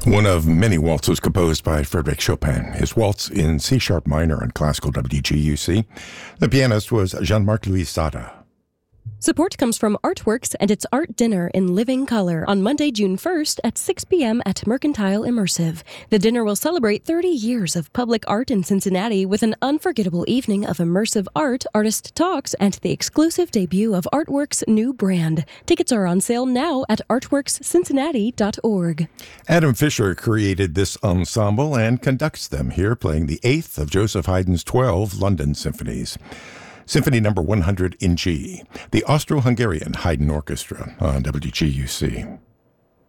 One of many waltzes composed by Frédéric Chopin. His waltz in C-sharp minor on classical WGUC. The pianist was Jean-Marc Louis Sada. Support comes from Artworks and its art dinner in living color on Monday, June 1st at 6 p.m. at Mercantile Immersive. The dinner will celebrate 30 years of public art in Cincinnati with an unforgettable evening of immersive art, artist talks, and the exclusive debut of Artworks' new brand. Tickets are on sale now at artworkscincinnati.org. Adam Fisher created this ensemble and conducts them here, playing the 8th of Joseph Haydn's 12 London symphonies. Symphony number 100 in G, the Austro-Hungarian Haydn Orchestra on WGUC.